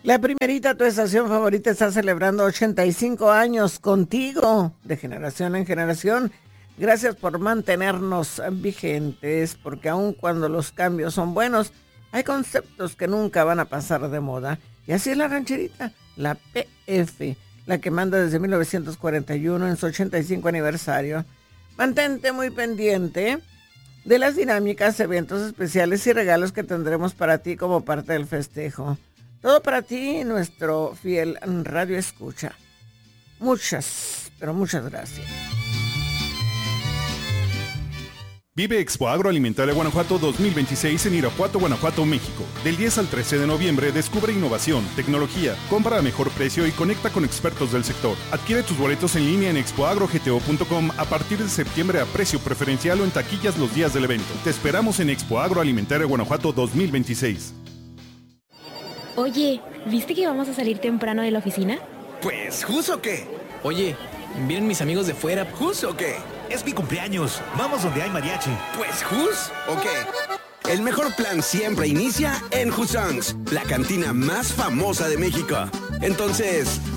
La primerita, tu estación favorita, está celebrando 85 años contigo, de generación en generación. Gracias por mantenernos vigentes, porque aun cuando los cambios son buenos, hay conceptos que nunca van a pasar de moda. Y así es la rancherita, la PF, la que manda desde 1941 en su 85 aniversario. Mantente muy pendiente de las dinámicas, eventos especiales y regalos que tendremos para ti como parte del festejo. Todo para ti, nuestro fiel radio escucha. Muchas, pero muchas gracias. Vive Expo Agroalimentaria Guanajuato 2026 en Irapuato, Guanajuato, México. Del 10 al 13 de noviembre descubre innovación, tecnología, compra a mejor precio y conecta con expertos del sector. Adquiere tus boletos en línea en expoagrogto.com a partir de septiembre a precio preferencial o en taquillas los días del evento. Te esperamos en Expo Agroalimentaria Guanajuato 2026. Oye, ¿viste que vamos a salir temprano de la oficina? Pues, ¿justo qué? Oye, ¿vienen mis amigos de fuera? ¿Justo qué? Es mi cumpleaños. Vamos donde hay mariachi. Pues, ¿jus o qué? El mejor plan siempre inicia en Husongs, la cantina más famosa de México. Entonces,